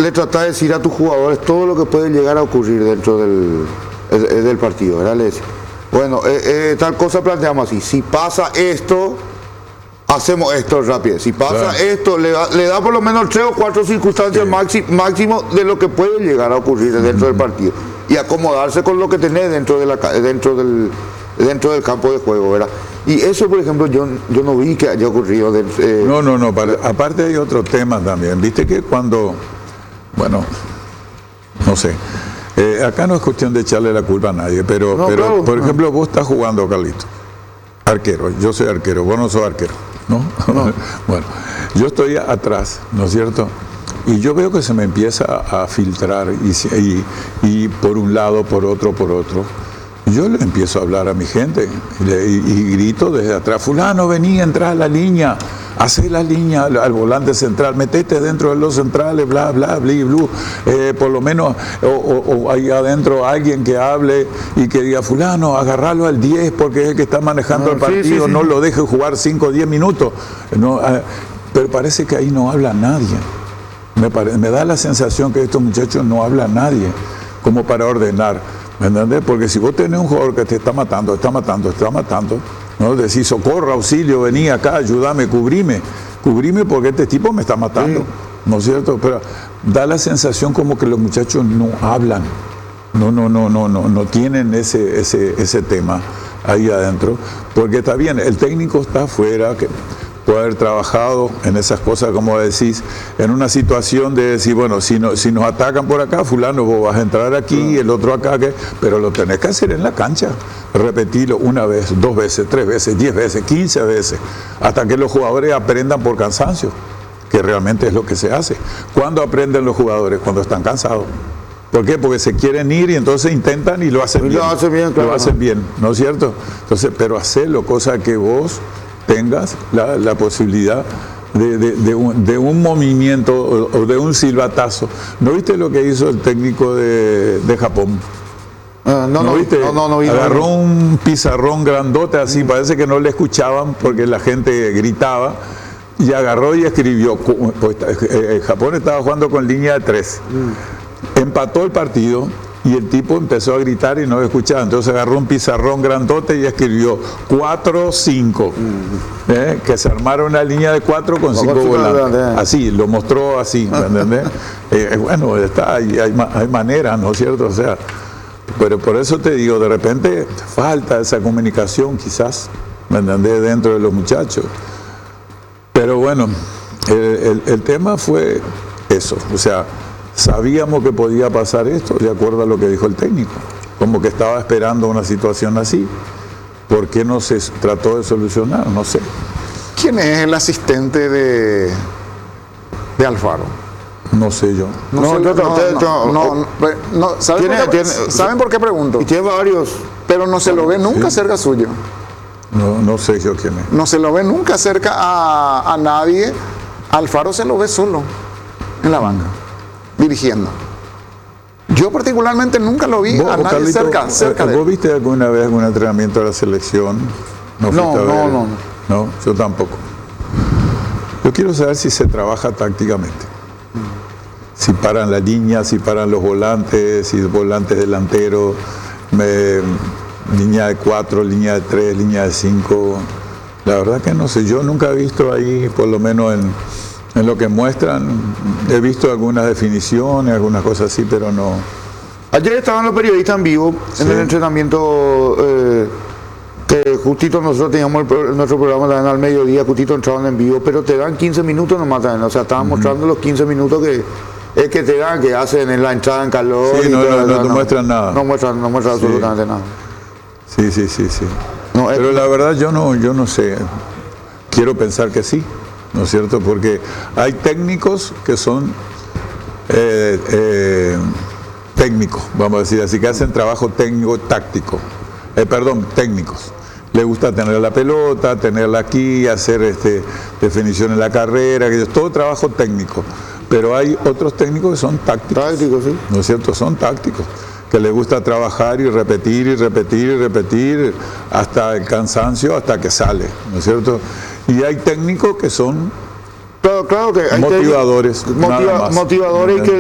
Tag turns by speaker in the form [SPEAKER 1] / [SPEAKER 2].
[SPEAKER 1] le tratás de decir a tus jugadores todo lo que puede llegar a ocurrir dentro del partido, ¿verdad? Le decís, bueno, tal cosa planteamos así, si pasa esto, hacemos esto rápido, si pasa esto, le da por lo menos 3 o 4 circunstancias máximo de lo que puede llegar a ocurrir dentro del partido y acomodarse con lo que tenés dentro del campo de juego, ¿verdad? Y eso, por ejemplo, yo no vi que haya ocurrido.
[SPEAKER 2] Aparte hay otro tema también. Viste que cuando, bueno, no sé, acá no es cuestión de echarle la culpa a nadie, pero claro, por ejemplo, vos estás jugando, Carlito, arquero, yo soy arquero, vos no sos arquero, ¿no? Bueno, yo estoy atrás, ¿no es cierto? Y yo veo que se me empieza a filtrar y por un lado, por otro. Yo le empiezo a hablar a mi gente y grito desde atrás, fulano, vení, entra a la línea, hacé la línea al volante central, metete dentro de los centrales, bla, bla, bli, blu, por lo menos, o ahí adentro alguien que hable y que diga, fulano, agarralo al 10 porque es el que está manejando el partido, no lo deje jugar 5 o 10 minutos. No, pero parece que ahí no habla nadie. Me da la sensación que estos muchachos no hablan nadie, como para ordenar. ¿Me entendés? Porque si vos tenés un jugador que te está matando, ¿no? Decís, socorro, auxilio, vení acá, ayúdame, cubrime porque este tipo me está matando, ¿no es cierto? Pero da la sensación como que los muchachos no hablan, no tienen ese tema ahí adentro, porque está bien, el técnico está afuera, que puede haber trabajado en esas cosas, como decís, en una situación de decir, bueno, si nos atacan por acá, fulano, vos vas a entrar aquí, el otro acá, pero lo tenés que hacer en la cancha, repetirlo 1 vez, 2 veces, 3 veces, 10 veces, 15 veces, hasta que los jugadores aprendan por cansancio, que realmente es lo que se hace. ¿Cuándo aprenden los jugadores? Cuando están cansados. ¿Por qué? Porque se quieren ir y entonces intentan y lo hacen bien. Lo hacen bien, ¿no es cierto? Entonces, pero hacerlo, cosa que vos tengas la posibilidad de un movimiento o de un silbatazo. ¿No viste lo que hizo el técnico de Japón? ¿No viste? No vi. Agarró un pizarrón grandote así, parece que no le escuchaban porque la gente gritaba, y agarró y escribió. Pues, Japón estaba jugando con línea de 3. Empató el partido. Y el tipo empezó a gritar y no escuchaba. Entonces agarró un pizarrón grandote y escribió 4-5. Que se armara una línea de 4 con 5 volantes. Así, lo mostró así, ¿me entendés? Bueno, hay maneras, ¿no es cierto? O sea, pero por eso te digo, de repente falta esa comunicación quizás, ¿me entendés? Dentro de los muchachos. Pero bueno, el tema fue eso, o sea, sabíamos que podía pasar esto, de acuerdo a lo que dijo el técnico, como que estaba esperando una situación así. ¿Por qué no se trató de solucionar? No sé.
[SPEAKER 3] ¿Quién es el asistente de Alfaro?
[SPEAKER 2] No sé yo.
[SPEAKER 3] ¿Saben por qué pregunto?
[SPEAKER 1] Y tiene varios.
[SPEAKER 3] Pero no se lo ve nunca cerca suyo.
[SPEAKER 2] No sé yo quién es.
[SPEAKER 3] No se lo ve nunca cerca a nadie. Alfaro se lo ve solo en la banca, dirigiendo. Yo particularmente nunca lo vi a nadie, Carlito, cerca de él.
[SPEAKER 2] ¿Vos viste alguna vez algún entrenamiento de la selección? No, yo tampoco. Yo quiero saber si se trabaja tácticamente. Si paran la línea, si paran los volantes, si volantes delanteros, línea de 4, línea de 3, línea de 5. La verdad que no sé, yo nunca he visto ahí, por lo menos en lo que muestran, he visto algunas definiciones, algunas cosas así, pero no.
[SPEAKER 1] Ayer estaban los periodistas en vivo, en el entrenamiento, que justito nosotros teníamos nuestro programa al mediodía, justito entraban en vivo, pero te dan 15 minutos nomás también, o sea, estaban mostrando los 15 minutos que te dan, que hacen en la entrada en calor.
[SPEAKER 2] Sí, no muestran nada.
[SPEAKER 1] No muestran absolutamente nada.
[SPEAKER 2] Sí. No, pero la verdad yo no sé, quiero pensar que sí, ¿no es cierto? Porque hay técnicos que son técnicos, vamos a decir así, que hacen trabajo técnicos. Les gusta tener la pelota, tenerla aquí, hacer definición en la carrera, que es todo trabajo técnico. Pero hay otros técnicos que son tácticos.
[SPEAKER 1] Tácticos, sí.
[SPEAKER 2] ¿No es cierto? Son tácticos, que les gusta trabajar y repetir hasta el cansancio, hasta que sale, ¿no es cierto? Y hay técnicos que son
[SPEAKER 1] claro que hay
[SPEAKER 2] motivadores.
[SPEAKER 1] motivadores y que